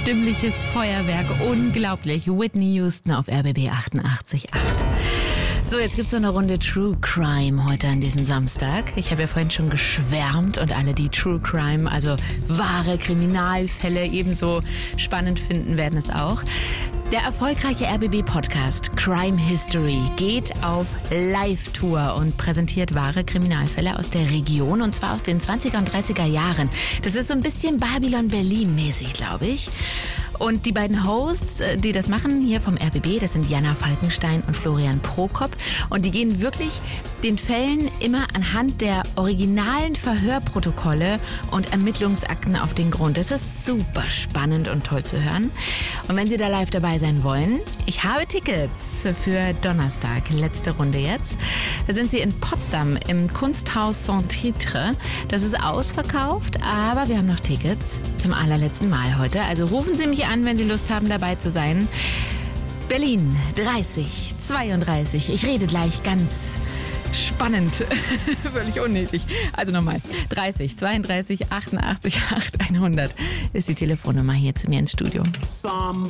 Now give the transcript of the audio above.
stimmliches Feuerwerk. Unglaublich. Whitney Houston auf RBB 88.8. So, jetzt gibt's so eine Runde True Crime heute an diesem Samstag. Ich habe ja vorhin schon geschwärmt und alle, die True Crime, also wahre Kriminalfälle ebenso spannend finden, werden es auch. Der erfolgreiche RBB-Podcast Crime History geht auf Live-Tour und präsentiert wahre Kriminalfälle aus der Region, und zwar aus den 20er und 30er Jahren. Das ist so ein bisschen Babylon Berlin mäßig, glaube ich. Und die beiden Hosts, die das machen hier vom RBB, das sind Jana Falkenstein und Florian Prokop. Und die gehen wirklich den Fällen immer anhand der originalen Verhörprotokolle und Ermittlungsakten auf den Grund. Das ist super spannend und toll zu hören. Und wenn Sie da live dabei sein wollen, ich habe Tickets für Donnerstag, letzte Runde jetzt. Da sind Sie in Potsdam im Kunsthaus Saint-Titre. Das ist ausverkauft, aber wir haben noch Tickets zum allerletzten Mal heute. Also rufen Sie mich an, wenn Sie Lust haben, dabei zu sein. Berlin 30 32. Ich rede gleich ganz spannend. Völlig unnötig. Also nochmal. 30 32 88 8 100 ist die Telefonnummer hier zu mir ins Studio.